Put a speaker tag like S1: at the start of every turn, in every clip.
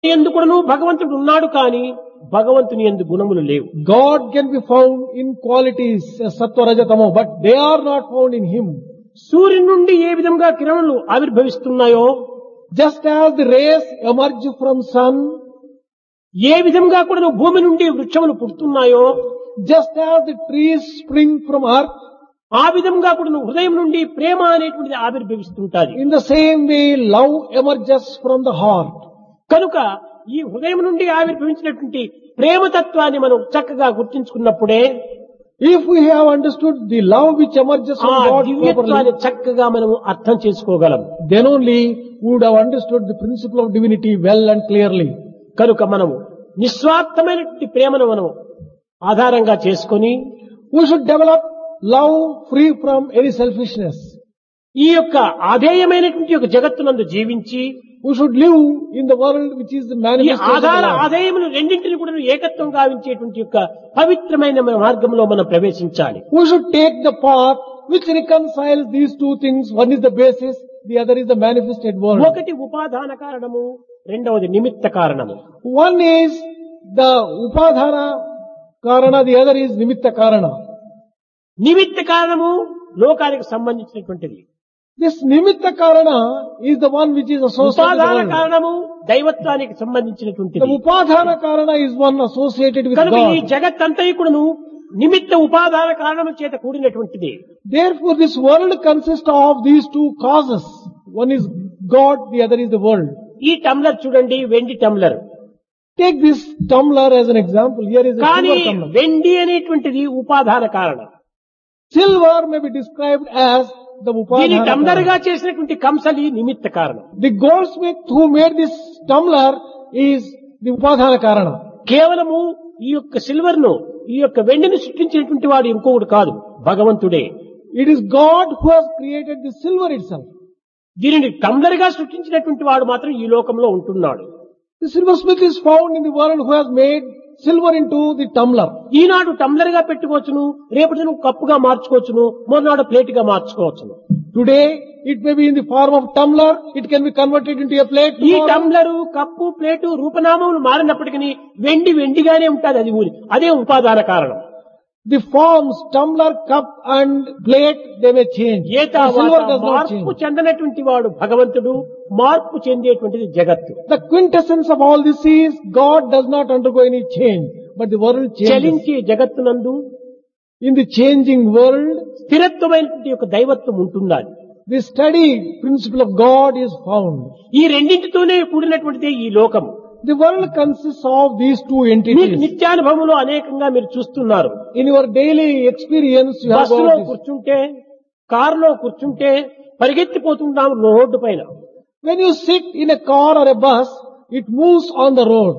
S1: ఎందుకును భగవంతుడు ఉన్నాడు కానీ భగవంతుని యందు గుణములు లేవు.
S2: God can be found in qualities, sattva, raja, tamo, but they are not found in Him.
S1: సూర్యుని నుండి ఏ విధంగా కిరణాలు ఆవిర్భవిస్తున్నాయో,
S2: Just as the rays emerge from sun,
S1: ఏ విధంగా కూడా భూమి నుండి వృక్షములు పుడుతున్నాయో,
S2: just as the trees spring from earth,
S1: ఆ విధంగా కూడా హృదయం నుండి ప్రేమ అనేటువంటిది ఆవిర్భవిస్తుంటాది.
S2: in the same way love emerges from the heart.
S1: కనుక ఈ హృదయం నుండి ఆవిర్భవించినటువంటి ప్రేమతత్వాన్ని మనం చక్కగా గుర్తించుకున్నప్పుడే
S2: If we have understood the love which emerges
S1: ఆ
S2: from God
S1: దివ్యత్వాన్ని
S2: properly,
S1: చక్కగా మనం అర్థం చేసుకోగలం.
S2: then only we would have understood the principle of divinity well and clearly.
S1: కనుక మనము నిస్వార్థమైనటువంటి ప్రేమను మనం ఆధారంగా చేసుకొని
S2: We should develop love free from any selfishness.
S1: ఈ యొక్క ఆధేయమైనటువంటి యొక్క జగత్తునందు జీవించి
S2: We should live in the world which is the
S1: ఈ
S2: manifestation of love.
S1: ఆదాయములు రెండింటిని కూడా ఏకత్వం గావించేటువంటి యొక్క పవిత్రమైన మార్గంలో మనం ప్రవేశించాలి.
S2: We should take the path which reconciles these two things. One is the basis, the other is the manifested world.
S1: ఒకటి ఉపాదాన కారణము, రెండవది నిమిత్త కారణము.
S2: One is the upadhana karana, the other is nimitta karana.
S1: నిమిత్త కారణము లోకానికి సంబంధించినటువంటిది.
S2: This nimitta karana is the one which is associated with
S1: ఉపాదాన
S2: the world.
S1: కారణము దైవత్వానికి
S2: The
S1: సంబంధించినటువంటిది.
S2: upadhana karana is one associated with
S1: కనుక ఈ
S2: God.
S1: జగత్తంతయుకుడును నిమిత్త ఉపాదాన కారణము చేత కూడినటువంటిది.
S2: Therefore this world consists of these two causes. One is God, the other is the world.
S1: ఈ టంబ్లర్ చూడండి, వెండి tumbler.
S2: Take this tumbler as an example. Here is a
S1: కానీ
S2: silver tumbler.
S1: వెండి అనేటువంటిది ఉపాదాన కారణం.
S2: Silver may be described as the
S1: దీని
S2: upadhana
S1: tumbler
S2: karana.
S1: గా చేసినటువంటి కంసలి నిమిత్త కారణం.
S2: The goldsmith who made this tumbler is the upadhana karana.
S1: కేవలము ఈ యొక్క సిల్వర్ ను, ఈ యొక్క వెండిని సృష్టించినటువంటి వాడు ఇంకొకడు కాదు, భగవంతుడే.
S2: It is God who has created the silver itself.
S1: దీనిని టంబ్లర్ గా సృష్టించినటువంటి వాడు మాత్రం ఈ లోకంలో ఉంటున్నాడు.
S2: The silversmith is found in the world who has made silver into the tumbler.
S1: Eenadu tumbler గా పెట్టుకోవచ్చును, రేపటి నువ్వు కప్పుగా మార్చుకోవచ్చును, మొన్ననాడు ప్లేట్ గా మార్చుకోవచ్చును.
S2: Today it may be in the form of tumbler, it can be converted into a plate.
S1: ఈ
S2: tomorrow.
S1: టంబ్లరు, cup, plate రూపనామములు మారినప్పటికీ వెండి వెండిగానే ఉంటుంది. అది అదే ఉపాదాన కారణం.
S2: The forms, tumbler, cup and plate, they may change.
S1: A
S2: The silver does not
S1: మార్పు
S2: change.
S1: చెందనటువంటి వాడు భగవంతుడు, మార్పు చెందేటువంటిది జగత్తు.
S2: The quintessence of all this is God does not undergo any change, but the world changes.
S1: చలించే జగత్తునందు
S2: In the changing world,
S1: స్థిరత్వమైనటువంటి యొక్క దైవత్వం ఉంటున్నది.
S2: the steady principle of God is found.
S1: ఈ రెండింటితోనే కూడినటువంటిదే ఈ లోకం.
S2: The world consists of these two
S1: మీకు
S2: entities.
S1: నిత్యానుభవంలో అనేకంగా మీరు చూస్తున్నారు.
S2: In your daily experience, you have
S1: బస్సులో
S2: got this.
S1: కూర్చుంటే, కారులో కూర్చుంటే పరిగెత్తిపోతుంటాం రోడ్డు పైన.
S2: When you sit in a car or a bus, it moves on the road.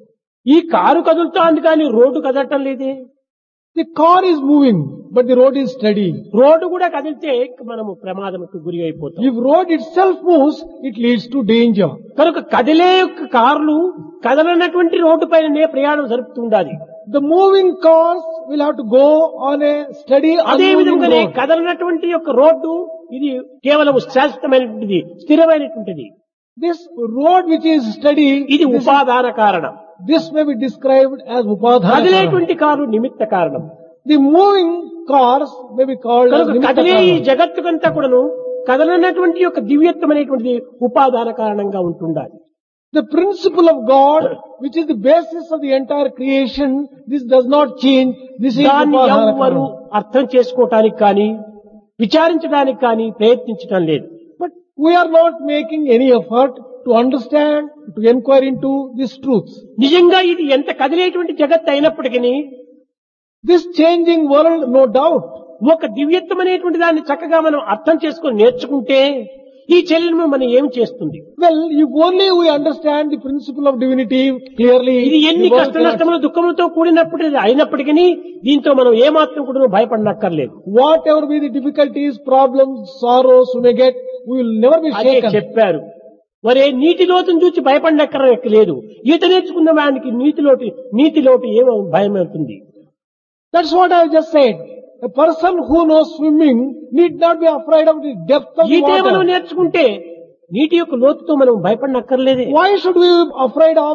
S1: ఈ కారు కదులుతోంది కానీ రోడ్డు కదలటం లేదే.
S2: The car is moving, but the road is steady.
S1: Road కూడా కదిలితే మనము ప్రమాదంకు గురి అయిపోతాం.
S2: If road itself moves, it leads to danger.
S1: కనుక కదిలే యొక్క కార్లు కదలనటువంటి రోడ్డు పైననే ప్రయాణం జరుపుతుండాలి.
S2: The moving cars will have to go on a steady,
S1: అదే
S2: unmoving
S1: విధంగానే
S2: road.
S1: కదలనటువంటి యొక్క రోడ్డు ఇది కేవలం శాశ్వతమైనటువంటిది, స్థిరమైనటువంటిది.
S2: This road which is steady,
S1: ఇది ఉపాదాన కారణం.
S2: this may be described as upadhana.
S1: కదిలేటువంటి car నిమిత్త కారణం.
S2: The moving cars may be called as
S1: కనుక
S2: nimitta
S1: కదిలే ఈ
S2: karana.
S1: జగత్తుకంతా కూడాను కదలనటువంటి యొక్క దివ్యత్వం అనేటువంటిది ఉపాదాన కారణంగా ఉంటుండాలి.
S2: The principle of God, which is the basis of the entire creation, this does not change. This is
S1: దాన్ని
S2: upadhana
S1: ఎవ్వరూ
S2: karana.
S1: అర్థం చేసుకోవటానికి కానీ విచారించడానికి కానీ ప్రయత్నించడం లేదు.
S2: But we are not making any effort to understand, to inquire into these truths.
S1: నిజంగా ఇది ఎంత కదిలేటువంటి జగత్ అయినప్పటికీ
S2: This changing world, no doubt,
S1: ఒక దివ్యత్వం అనేటువంటి దాన్ని చక్కగా మనం అర్థం చేసుకొని నేర్చుకుంటే ఈ చెల్లెలు మనం ఏం చేస్తుంది?
S2: well, if only we understand the principle of divinity clearly,
S1: ఇది ఎన్ని
S2: the world
S1: కష్ట
S2: cannot-
S1: నష్టములు దుఃఖములతో కూడినప్పుడు అయినప్పటికీ దీంతో మనం ఏమాత్రం కూడా భయపడనక్కర్లేదు.
S2: whatever be the difficulties, problems, sorrows we may get, we will never be
S1: అదే
S2: shaken.
S1: చెప్పారు. మరే నీటి లోతును చూసి భయపడనక్కర్లేదు. ఈత నేర్చుకున్న వానికి నీటిలోటు ఏమో భయం అవుతుంది.
S2: That's what I just said. A person who knows swimming need not be afraid of the depth of the
S1: ఈతే మనం
S2: water.
S1: నేర్చుకుంటే నీటి యొక్క లోతుతో మనం భయపడనక్కర్లేదే.
S2: Why should we be afraid of